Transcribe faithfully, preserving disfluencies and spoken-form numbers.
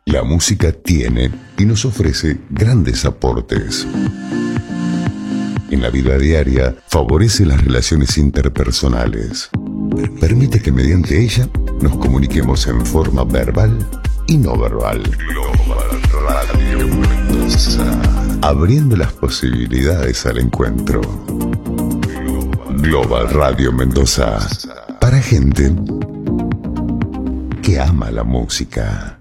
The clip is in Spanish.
La música tiene y nos ofrece grandes aportes. En la vida diaria favorece las relaciones interpersonales. Permite que mediante ella nos comuniquemos en forma verbal y no verbal. Global Radio Mendoza. Abriendo las posibilidades al encuentro. Global Radio Mendoza. Para gente que ama la música.